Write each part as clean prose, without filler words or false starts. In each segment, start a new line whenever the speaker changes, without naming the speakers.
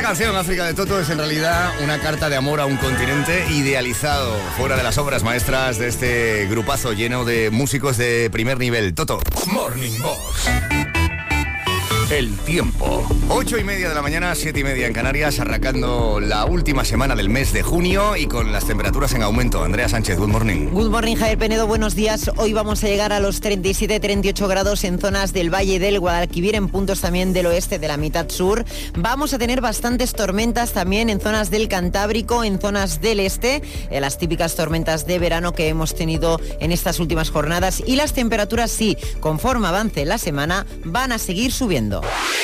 canción, África de Toto, es en realidad una carta de amor a un continente idealizado, fuera de las obras maestras de este grupazo lleno de músicos de primer nivel. Toto.
Morning Box. El tiempo.
8:30 de la mañana, 7:30 en Canarias, arrancando la última semana del mes de junio y con las temperaturas en aumento. Andrea Sánchez, good morning.
Good morning, Javier Penedo, buenos días. Hoy vamos a llegar a los 37-38 grados en zonas del Valle del Guadalquivir, en puntos también del oeste de la mitad sur. Vamos a tener bastantes tormentas también en zonas del Cantábrico, en zonas del este, las típicas tormentas de verano que hemos tenido en estas últimas jornadas. Y las temperaturas, sí, conforme avance la semana, van a seguir subiendo.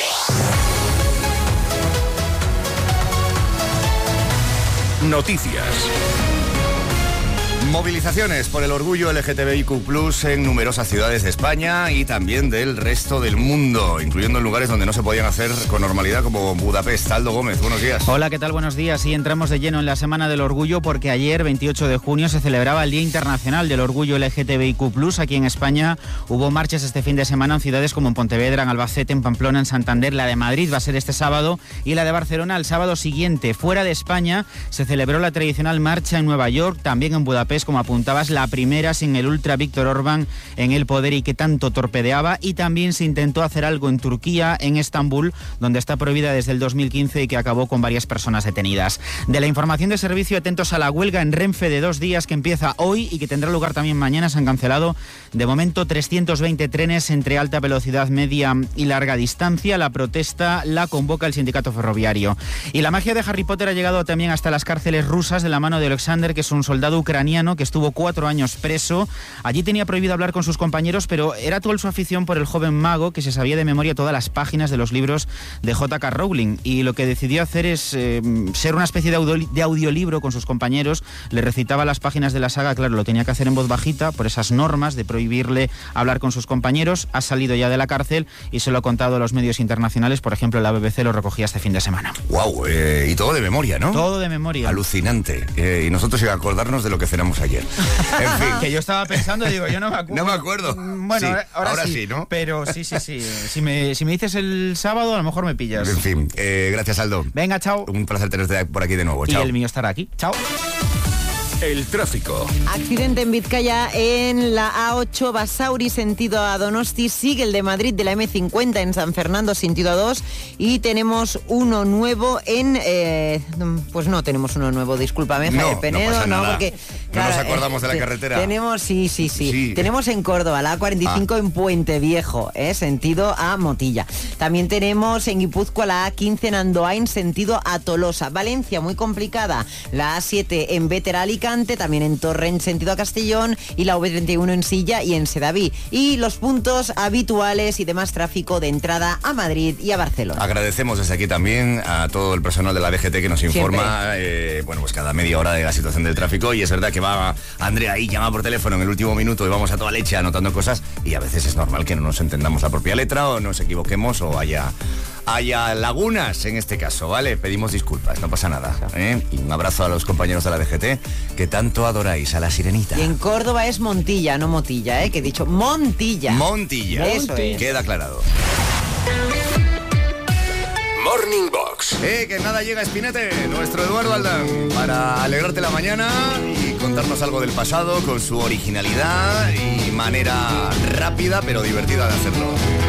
Noticias.
Movilizaciones por el orgullo LGTBIQ+ en numerosas ciudades de España y también del resto del mundo, incluyendo en lugares donde no se podían hacer con normalidad, como Budapest. Aldo Gómez, buenos días.
Hola, ¿qué tal? Buenos días. Y entramos de lleno en la Semana del Orgullo porque ayer, 28 de junio, se celebraba el Día Internacional del Orgullo LGTBIQ+. Aquí en España hubo marchas este fin de semana en ciudades como en Pontevedra, en Albacete, en Pamplona, en Santander. La de Madrid va a ser este sábado y la de Barcelona el sábado siguiente. Fuera de España se celebró la tradicional marcha en Nueva York, también en Budapest, como apuntabas, la primera sin el ultra Víctor Orbán en el poder y que tanto torpedeaba, y también se intentó hacer algo en Turquía, en Estambul, donde está prohibida desde el 2015 y que acabó con varias personas detenidas. De la información de servicio, atentos a la huelga en Renfe de 2 días que empieza hoy y que tendrá lugar también mañana. Se han cancelado de momento 320 trenes entre alta velocidad, media y larga distancia. La protesta la convoca el sindicato ferroviario. Y la magia de Harry Potter ha llegado también hasta las cárceles rusas de la mano de Alexander, que es un soldado ucraniano que estuvo 4 años preso. Allí tenía prohibido hablar con sus compañeros, pero era toda su afición por el joven mago que se sabía de memoria todas las páginas de los libros de J.K. Rowling, y lo que decidió hacer es ser una especie de audiolibro con sus compañeros. Le recitaba las páginas de la saga, claro, lo tenía que hacer en voz bajita por esas normas de prohibirle hablar con sus compañeros. Ha salido ya de la cárcel y se lo ha contado a los medios internacionales, por ejemplo la BBC lo recogía este fin de semana.
Wow, y todo de memoria, ¿no?
Todo de memoria.
Alucinante. Y nosotros sin acordarnos de lo que cenamos ayer. En fin.
Que yo estaba pensando, digo, yo no me acuerdo.
No me acuerdo.
Bueno,
sí,
ahora sí, ¿no? Pero sí. Si me dices el sábado, a lo mejor me pillas.
En fin, gracias, Aldo.
Venga, chao.
Un placer tenerte por aquí de nuevo.
Y
chao.
el mío estará aquí. Chao.
El tráfico.
Accidente en Vizcaya en la A8 Basauri sentido a Donosti. Sigue el de Madrid de la M50 en San Fernando sentido a 2. Y tenemos uno nuevo en... pues no tenemos uno nuevo, discúlpame, Javier Penedo.
No pasa nada.
Porque,
no nos acordamos de la carretera.
Tenemos, sí. Tenemos en Córdoba la A45 en Puente Viejo, sentido a Motilla. También tenemos en Guipúzcoa la A15 en Andoain sentido a Tolosa. Valencia, muy complicada. La A7 en Bétera Alicante, también en Torrent sentido a Castellón, y la V31 en Silla y en Sedaví. Y los puntos habituales y demás tráfico de entrada a Madrid y a Barcelona.
Agradecemos desde aquí también a todo el personal de la DGT que nos informa, pues cada media hora de la situación del tráfico, y es verdad que va Andrea ahí, llama por teléfono en el último minuto y vamos a toda leche anotando cosas, y a veces es normal que no nos entendamos la propia letra o nos equivoquemos o haya lagunas en este caso, ¿vale? Pedimos disculpas, no pasa nada, Y un abrazo a los compañeros de la DGT que tanto adoráis a la sirenita.
Y en Córdoba es Montilla, no Motilla, que he dicho Montilla.
Montilla.
Eso es.
Queda aclarado.
Morning Box.
Que nada llega Espinete, nuestro Eduardo Aldán, para alegrarte la mañana y contarnos algo del pasado con su originalidad y manera rápida pero divertida de hacerlo.